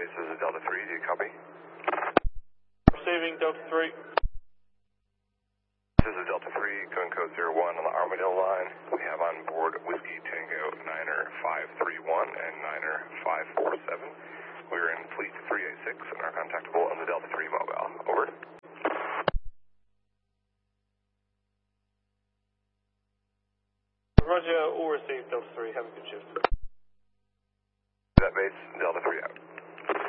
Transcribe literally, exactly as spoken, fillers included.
base, this is Delta three, do you copy? Receiving Delta three. This is Delta three, going code zero one on the Armadillo line. We have on board Whiskey Tango Niner five three one and Niner five four seven. We're in Fleet three eight six and are contactable on the Delta three mobile. Over. Roger, all received Delta three. Have a good shift. That base, Delta three out.